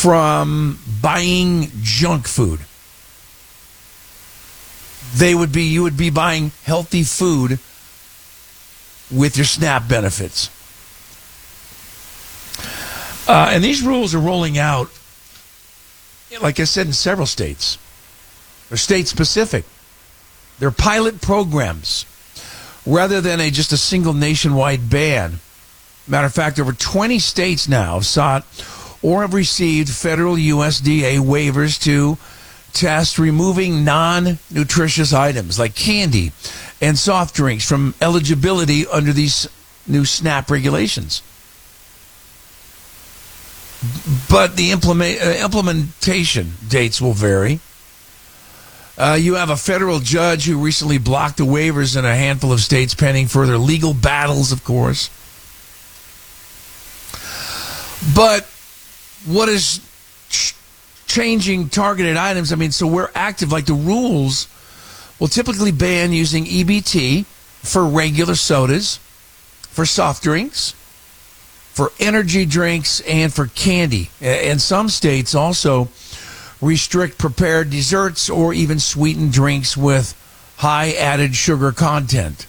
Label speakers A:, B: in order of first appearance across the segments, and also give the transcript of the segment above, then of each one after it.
A: from buying junk food. You would be buying healthy food with your SNAP benefits. And these rules are rolling out, like I said, in several states. They're state-specific. They're pilot programs rather than just a single nationwide ban. Matter of fact, over 20 states now have sought or have received federal USDA waivers to test removing non-nutritious items like candy and soft drinks from eligibility under these new SNAP regulations. But the implementation dates will vary. You have a federal judge who recently blocked the waivers in a handful of states pending further legal battles, of course. But what is changing targeted items? I mean, so we're active, like the rules will typically ban using EBT for regular sodas, for soft drinks, for energy drinks, and for candy. And some states also restrict prepared desserts or even sweetened drinks with high added sugar content.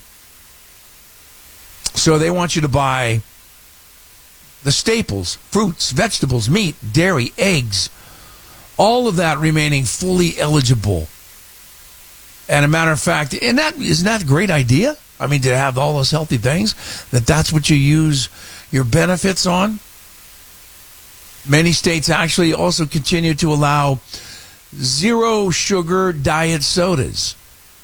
A: So they want you to buy the staples, fruits, vegetables, meat, dairy, eggs, all of that remaining fully eligible. And a matter of fact, isn't that a great idea? I mean, to have all those healthy things, that's what you use your benefits on. Many states actually also continue to allow zero sugar diet sodas,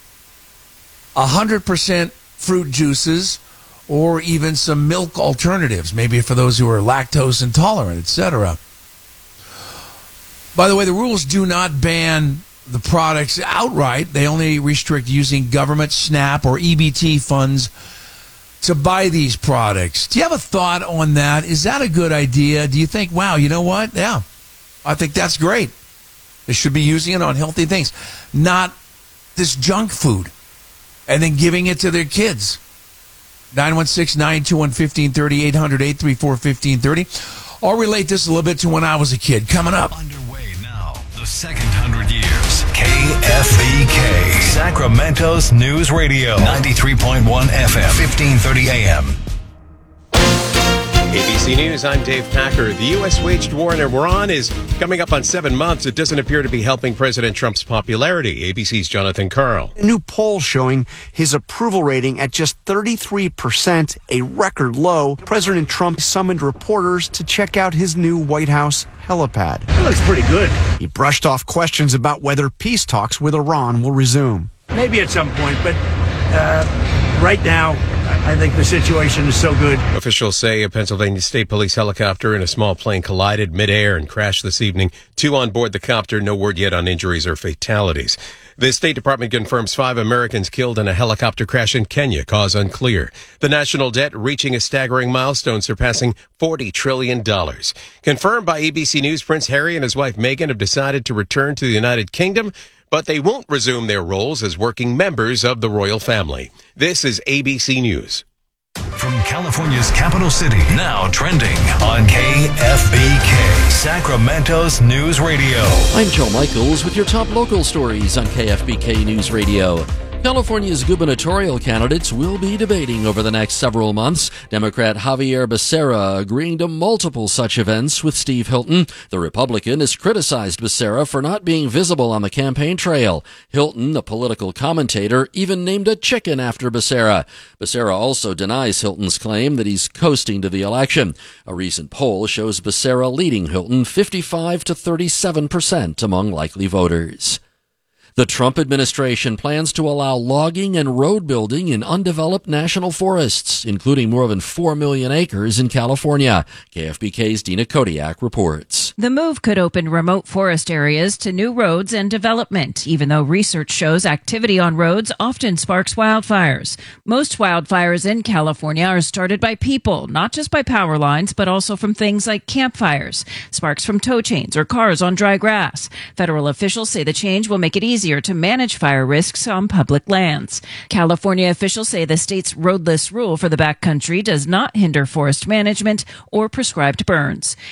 A: 100% fruit juices, or even some milk alternatives, maybe for those who are lactose intolerant, etc. By the way, the rules do not ban the products outright. They only restrict using government SNAP or EBT funds to buy these products. Do you have a thought on that? Is that a good idea? Do you think, wow, you know what? Yeah, I think that's great. They should be using it on healthy things, not this junk food, and then giving it to their kids. 916-921-1530, 800-834-1530. I'll relate this a little bit to when I was a kid. Coming up.
B: Underway now, the second 100 years. KFBK, Sacramento's News Radio. 93.1 FM, 1530 AM.
C: ABC News, I'm Dave Packer. The U.S. waged war in Iran is coming up on 7 months. It doesn't appear to be helping President Trump's popularity. ABC's Jonathan Karl.
D: A new poll showing his approval rating at just 33%, a record low. President Trump summoned reporters to check out his new White House helipad.
E: It looks pretty good.
D: He brushed off questions about whether peace talks with Iran will resume.
E: Maybe at some point, but right now, I think the situation is so good.
C: Officials say a Pennsylvania State Police helicopter and a small plane collided midair and crashed this evening. 2 on board the copter. No word yet on injuries or fatalities. The State Department confirms 5 Americans killed in a helicopter crash in Kenya. Cause unclear. The national debt reaching a staggering milestone, surpassing $40 trillion. Confirmed by ABC News, Prince Harry and his wife Meghan have decided to return to the United Kingdom, but they won't resume their roles as working members of the royal family. This is ABC News.
B: From California's capital city, now trending on KFBK, Sacramento's News Radio.
F: I'm Joe Michaels with your top local stories on KFBK News Radio. California's gubernatorial candidates will be debating over the next several months. Democrat Javier Becerra agreeing to multiple such events with Steve Hilton. The Republican has criticized Becerra for not being visible on the campaign trail. Hilton, the political commentator, even named a chicken after Becerra. Becerra also denies Hilton's claim that he's coasting to the election. A recent poll shows Becerra leading Hilton 55 to 37% among likely voters. The Trump administration plans to allow logging and road building in undeveloped national forests, including more than 4 million acres in California. KFBK's Dina Kodiak reports.
G: The move could open remote forest areas to new roads and development, even though research shows activity on roads often sparks wildfires. Most wildfires in California are started by people, not just by power lines, but also from things like campfires, sparks from tow chains, or cars on dry grass. Federal officials say the change will make it easier to manage fire risks on public lands. California officials say the state's roadless rule for the backcountry does not hinder forest management or prescribed burns.